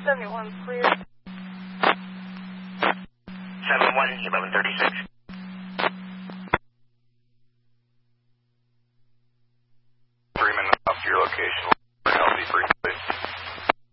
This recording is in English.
71's clear. 71-1136. 3 minutes off your location.